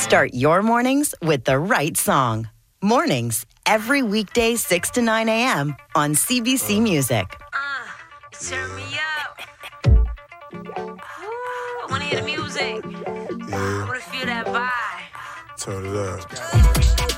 Start your mornings with the right song. Mornings, every weekday 6 to 9 a.m. on CBC Music. Turn me up. I want to hear the music. I want to feel that vibe. Turn it up.